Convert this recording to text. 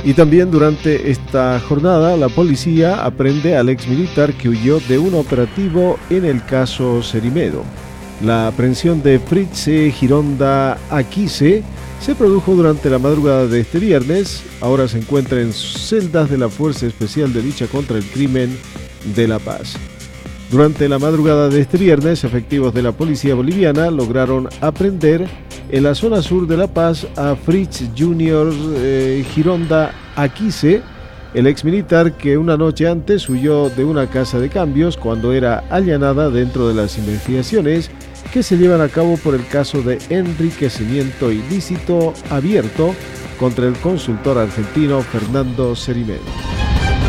Y también durante esta jornada la policía aprende al ex militar que huyó de un operativo en el caso Cerimedo. La aprehensión de Fritz Gironda Aquise se produjo durante la madrugada de este viernes. Ahora se encuentra en celdas de la Fuerza Especial de Lucha contra el Crimen de La Paz. Durante la madrugada de este viernes, efectivos de la policía boliviana lograron aprender en la zona sur de La Paz a Fritz Junior Gironda Aquise, el ex militar que una noche antes huyó de una casa de cambios cuando era allanada dentro de las investigaciones que se llevan a cabo por el caso de enriquecimiento ilícito abierto contra el consultor argentino Fernando Cerimedo.